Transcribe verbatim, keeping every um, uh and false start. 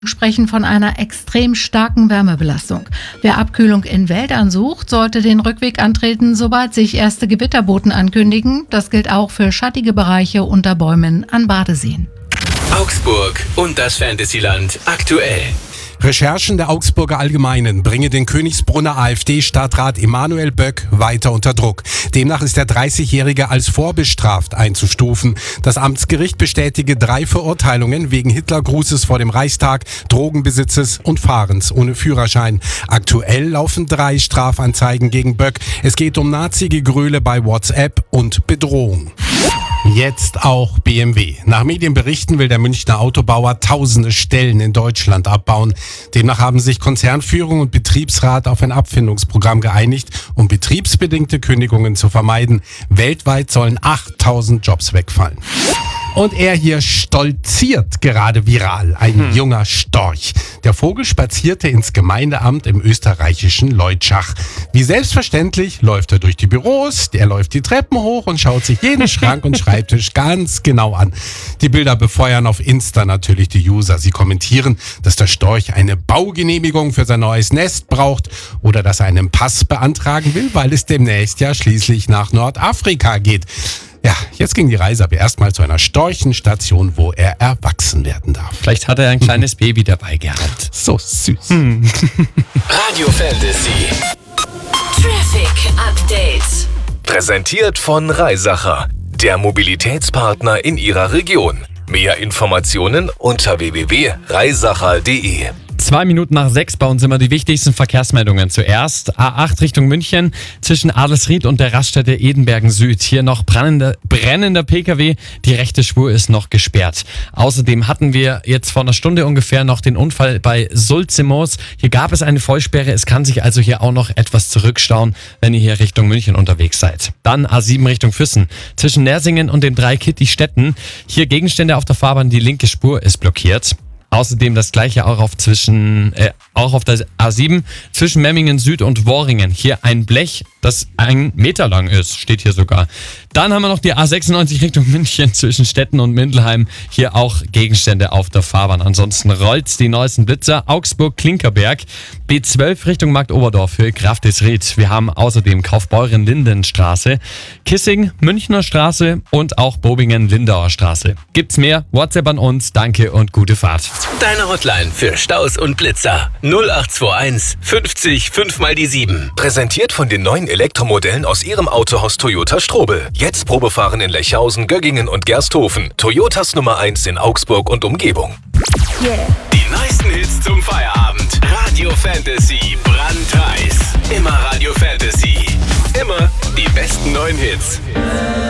sprechen von einer extrem starken Wärmebelastung. Wer Abkühlung in Wäldern sucht, sollte den Rückweg antreten, sobald sich erste Gewitterboten ankündigen. Das gilt auch für schattige Bereiche unter Bäumen an Badeseen. Augsburg und das Fantasyland aktuell. Recherchen der Augsburger Allgemeinen bringen den Königsbrunner AfD-Stadtrat Emanuel Böck weiter unter Druck. Demnach ist der dreißigjährige als vorbestraft einzustufen. Das Amtsgericht bestätige drei Verurteilungen wegen Hitlergrußes vor dem Reichstag, Drogenbesitzes und Fahrens ohne Führerschein. Aktuell laufen drei Strafanzeigen gegen Böck. Es geht um Nazi-Gegröle bei WhatsApp und Bedrohung. Jetzt auch B M W. Nach Medienberichten will der Münchner Autobauer tausende Stellen in Deutschland abbauen. Demnach haben sich Konzernführung und Betriebsrat auf ein Abfindungsprogramm geeinigt, um betriebsbedingte Kündigungen zu vermeiden. Weltweit sollen achttausend Jobs wegfallen. Und er hier stolziert gerade viral, ein hm. junger Storch. Der Vogel spazierte ins Gemeindeamt im österreichischen Leutschach. Wie selbstverständlich läuft er durch die Büros, er läuft die Treppen hoch und schaut sich jeden Schrank und Schreibtisch ganz genau an. Die Bilder befeuern auf Insta natürlich die User. Sie kommentieren, dass der Storch eine Baugenehmigung für sein neues Nest braucht oder dass er einen Pass beantragen will, weil es demnächst ja schließlich nach Nordafrika geht. Ja, jetzt ging die Reise aber erstmal zu einer Storchenstation, wo er erwachsen werden darf. Vielleicht hat er ein kleines Baby dabei gehabt. So süß. Hm. Radio Fantasy. Traffic Update. Präsentiert von Reisacher, der Mobilitätspartner in Ihrer Region. Mehr Informationen unter w w w punkt reisacher punkt d e. Zwei Minuten nach sechs bei uns immer die wichtigsten Verkehrsmeldungen. Zuerst A acht Richtung München zwischen Adelsried und der Raststätte Edenbergen Süd. Hier noch brennender, brennender P K W. Die rechte Spur ist noch gesperrt. Außerdem hatten wir jetzt vor einer Stunde ungefähr noch den Unfall bei Sulzimoos. Hier gab es eine Vollsperre. Es kann sich also hier auch noch etwas zurückstauen, wenn ihr hier Richtung München unterwegs seid. Dann A sieben Richtung Füssen zwischen Nersingen und den drei Kitty-Städten. Hier Gegenstände auf der Fahrbahn. Die linke Spur ist blockiert. Außerdem das gleiche auch auf zwischen äh, auch auf der A sieben zwischen Memmingen Süd und Worringen. Hier ein Blech, das ein Meter lang ist, steht hier sogar. Dann haben wir noch die A sechsundneunzig Richtung München zwischen Stetten und Mindelheim. Hier auch Gegenstände auf der Fahrbahn. Ansonsten rollt's die neuesten Blitzer. Augsburg-Klinkerberg. B zwölf Richtung Marktoberdorf für Grafdesried. Wir haben außerdem Kaufbeuren-Lindenstraße, Kissing, Münchner Straße und auch Bobingen-Lindauer Straße. Gibt's mehr? WhatsApp an uns. Danke und gute Fahrt. Deine Hotline für Staus und Blitzer. null acht zwei eins fünfzig fünf mal die sieben. Präsentiert von den neuen Elektromodellen aus Ihrem Autohaus Toyota Strobel. Jetzt Probefahren in Lechhausen, Göggingen und Gersthofen. Toyotas Nummer eins in Augsburg und Umgebung. Yeah. Die neuesten Hits zum Feierabend. Radio Fantasy, brandheiß. Immer Radio Fantasy. Immer die besten neuen Hits.